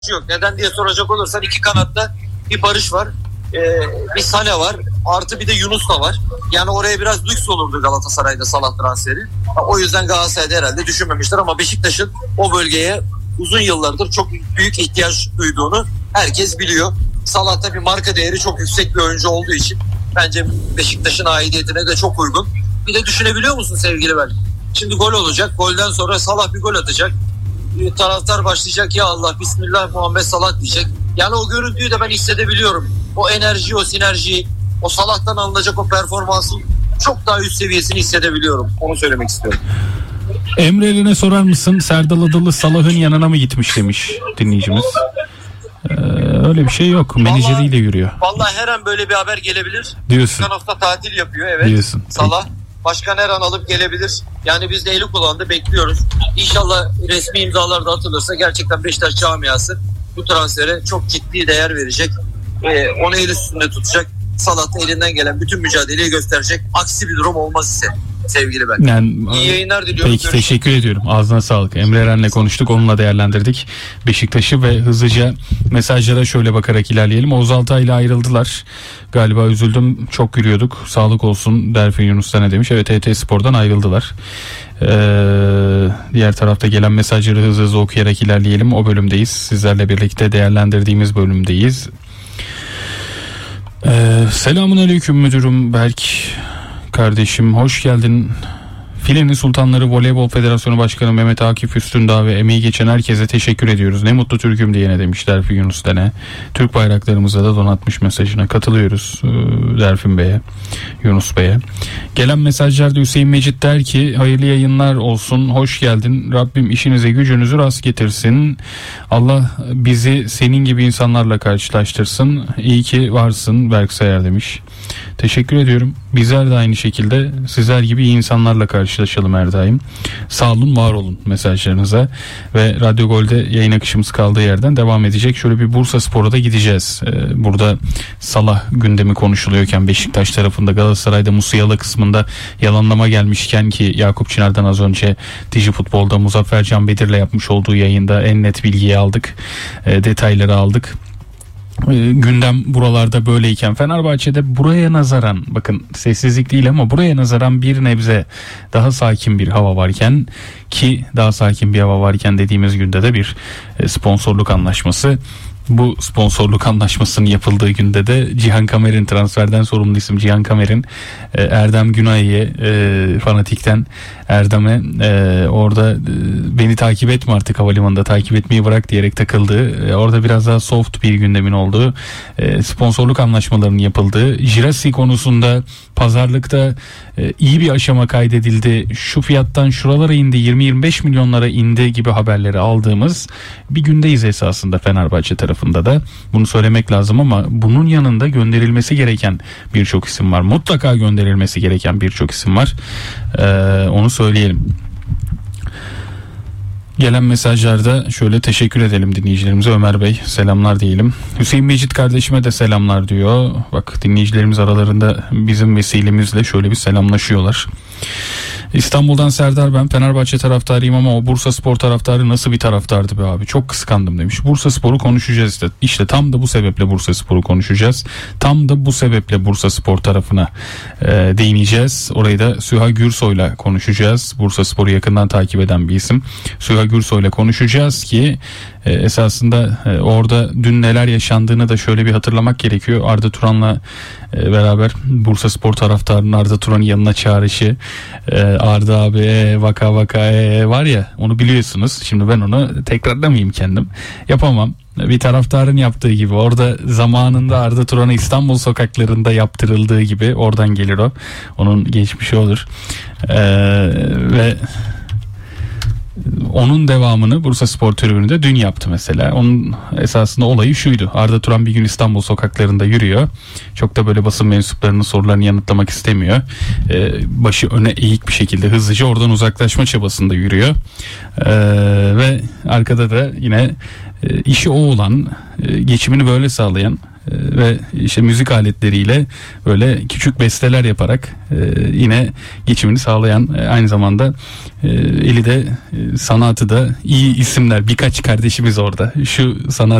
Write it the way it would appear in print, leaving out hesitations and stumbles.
yok. Neden diye soracak olursan iki kanatta bir Barış var. Bir Sane var. Artı bir de Yunus da var. Yani oraya biraz lüks olurdu Galatasaray'da Salah transferi. O yüzden Galatasaray'da herhalde düşünmemişler ama Beşiktaş'ın o bölgeye uzun yıllardır çok büyük ihtiyaç duyduğunu herkes biliyor. Salah da bir marka değeri çok yüksek bir oyuncu olduğu için bence Beşiktaş'ın aidiyetine de çok uygun. Bir de düşünebiliyor musun sevgili ben? Şimdi gol olacak. Golden sonra Salah bir gol atacak. Taraftar başlayacak, ya Allah Bismillah Muhammed Salah diyecek. Yani o görüntüyü de ben hissedebiliyorum. O enerji, o sinerji, o Salah'tan alınacak o performansın çok daha üst seviyesini hissedebiliyorum. Onu söylemek istiyorum. Emre Elin'e sorar mısın? Serdal Adalı Salah'ın yanına mı gitmiş demiş dinleyicimiz. Öyle bir şey yok. Menajeriyle yürüyor. Vallahi her an böyle bir haber gelebilir. Diyorsun. Başkan hafta tatil yapıyor, evet. Diyorsun. Salah. Başkan her an alıp gelebilir. Yani biz de eli kulağında bekliyoruz. İnşallah resmi imzalar da atılırsa gerçekten Beşiktaş camiası bu transfere çok ciddi değer verecek. Onu el üstünde tutacak. Salah da elinden gelen bütün mücadeleyi gösterecek. Aksi bir durum olmaz ise sevgili ben. Yani, İyi yayınlar diliyorum. Peki, teşekkür ediyorum. Ağzına sağlık. Emre Eren'le konuştuk. Onunla değerlendirdik Beşiktaş'ı ve hızlıca mesajlara şöyle bakarak ilerleyelim. Oğuz Altay ile ayrıldılar. Galiba üzüldüm. Çok gülüyorduk. Sağlık olsun Derfi Yunus'ta ne demiş. Evet, ET Spor'dan ayrıldılar. Diğer tarafta gelen mesajları hızlı okuyarak ilerleyelim. O bölümdeyiz. Sizlerle birlikte değerlendirdiğimiz bölümdeyiz. Selamun aleyküm müdürüm Berk kardeşim, hoş geldin. Filenin Sultanları Voleybol Federasyonu Başkanı Mehmet Akif Üstündağ ve emeği geçen herkese teşekkür ediyoruz. Ne mutlu Türk'üm diyene demişler Yunus Dene. Türk bayraklarımıza da donatmış mesajına katılıyoruz Derfin Bey'e, Yunus Bey'e. Gelen mesajlarda Hüseyin Mecit der ki hayırlı yayınlar olsun, hoş geldin. Rabbim işinize gücünüzü rast getirsin. Allah bizi senin gibi insanlarla karşılaştırsın. İyi ki varsın Berk Sayar demiş. Teşekkür ediyorum. Bizler de aynı şekilde sizler gibi iyi insanlarla karşılaşalım her daim. Sağ olun, var olun mesajlarınıza. Ve Radyo Gol'de yayın akışımız kaldığı yerden devam edecek. Şöyle bir Bursaspor'a da gideceğiz. Burada Salah gündemi konuşuluyorken Beşiktaş tarafında, Galatasaray'da Musiala kısmında yalanlama gelmişken ki Yakup Çınar'dan az önce Digi Futbol'da Muzaffer Can Bedir'le yapmış olduğu yayında en net bilgiyi aldık. Detayları aldık. Gündem buralarda böyleyken Fenerbahçe'de buraya nazaran, bakın sessizlik değil ama buraya nazaran bir nebze daha sakin bir hava varken, ki daha sakin bir hava varken dediğimiz günde de bir sponsorluk anlaşması. Bu sponsorluk anlaşmasının yapıldığı günde de Cihan Kamer'in, transferden sorumlu isim Cihan Kamer'in Erdem Günay'ı Fanatik'ten Erdem'e orada beni takip etme artık havalimanında, takip etmeyi bırak diyerek takıldığı, orada biraz daha soft bir gündemin olduğu, sponsorluk anlaşmalarının yapıldığı, Jirasi konusunda pazarlıkta iyi bir aşama kaydedildi, şu fiyattan şuralara indi, 20-25 milyonlara indi gibi haberleri aldığımız bir gündeyiz esasında Fenerbahçe tarafında da. Bunu söylemek lazım ama bunun yanında gönderilmesi gereken birçok isim var. Mutlaka gönderilmesi gereken birçok isim var. Onu söyleyelim. Gelen mesajlarda şöyle teşekkür edelim dinleyicilerimize. Ömer Bey selamlar diyelim. Hüseyin Mecit kardeşime de selamlar diyor. Bak, dinleyicilerimiz aralarında bizim vesilemizle şöyle bir selamlaşıyorlar. İstanbul'dan Serdar, ben Fenerbahçe taraftarıyım ama o Bursaspor taraftarı nasıl bir taraftardı be abi, çok kıskandım demiş. Bursaspor'u konuşacağız işte. İşte tam da bu sebeple Bursaspor'u konuşacağız. Tam da bu sebeple Bursaspor tarafına değineceğiz. Orayı da Süha Gürsoy'la konuşacağız. Bursaspor'u yakından takip eden bir isim. Süha Gürsoy'la konuşacağız ki esasında orada dün neler yaşandığını da şöyle bir hatırlamak gerekiyor. Arda Turan'la beraber Bursaspor taraftarının Arda Turan'ın yanına çağrışı, Arda abi vaka vaka var ya, onu biliyorsunuz. Şimdi ben onu tekrarlamayayım, kendim yapamam. Bir taraftarın yaptığı gibi, orada zamanında Arda Turan'a İstanbul sokaklarında yaptırıldığı gibi oradan gelir o. Onun geçmişi olur. Ve onun devamını Bursaspor tribününde dün yaptı mesela. Onun esasında olayı şuydu. Arda Turan bir gün İstanbul sokaklarında yürüyor. Çok da böyle basın mensuplarının sorularını yanıtlamak istemiyor. Başı öne eğik bir şekilde hızlıca oradan uzaklaşma çabasında yürüyor. Ve arkada da yine işi o olan, geçimini böyle sağlayan ve işte müzik aletleriyle böyle küçük besteler yaparak yine geçimini sağlayan, aynı zamanda eli de sanatı da iyi isimler, birkaç kardeşimiz orada. Şu sanat